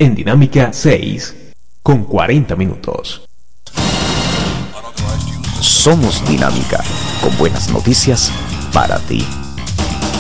en Dinámica 6, con 40 minutos. Somos Dinámica, con buenas noticias para ti.